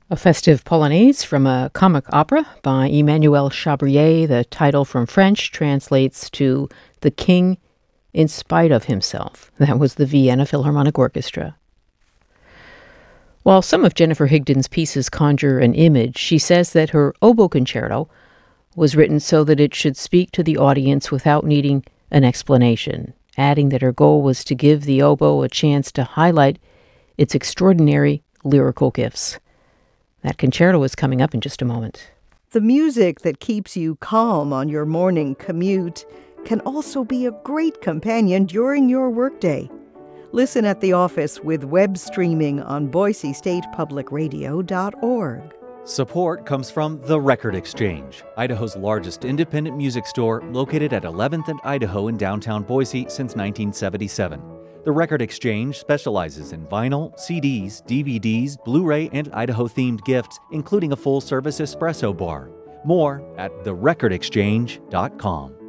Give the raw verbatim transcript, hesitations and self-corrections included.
A festive polonaise from a comic opera by Emmanuel Chabrier. The title from French translates to The King in Spite of Himself. That was the Vienna Philharmonic Orchestra. While some of Jennifer Higdon's pieces conjure an image, she says that her oboe concerto was written so that it should speak to the audience without needing an explanation, adding that her goal was to give the oboe a chance to highlight its extraordinary lyrical gifts. That concerto is coming up in just a moment. The music that keeps you calm on your morning commute can also be a great companion during your workday. Listen at the office with web streaming on Boise State Public Radio dot org. Support comes from The Record Exchange, Idaho's largest independent music store located at eleventh and Idaho in downtown Boise since nineteen seventy-seven. The Record Exchange specializes in vinyl, C Ds, D V Ds, Blu-ray, and Idaho-themed gifts, including a full-service espresso bar. More at the record exchange dot com.